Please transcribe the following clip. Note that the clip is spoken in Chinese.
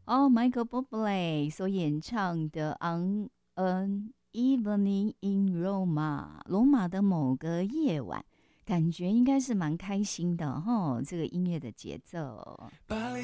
Michael Bublé 所演唱的《On an Evening in Roma》，罗马的某个夜晚，感觉应该是蛮开心的哈，这个音乐的节奏。